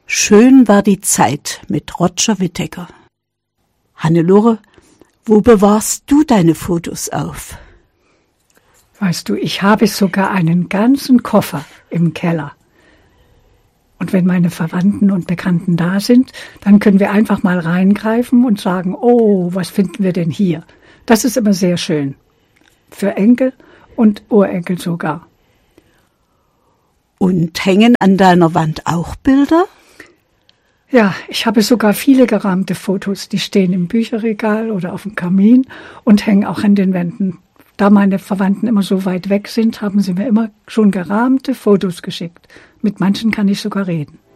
Schön war die Zeit mit Roger Whittaker. Hannelore, wo bewahrst du deine Fotos auf? Weißt du, ich habe sogar einen ganzen Koffer im Keller. Und wenn meine Verwandten und Bekannten da sind, dann können wir einfach mal reingreifen und sagen, oh, was finden wir denn hier? Das ist immer sehr schön. Für Enkel und Urenkel sogar. Und hängen an deiner Wand auch Bilder? Ja, ich habe sogar viele gerahmte Fotos, die stehen im Bücherregal oder auf dem Kamin und hängen auch an den Wänden. Da meine Verwandten immer so weit weg sind, haben sie mir immer schon gerahmte Fotos geschickt. Mit manchen kann ich sogar reden.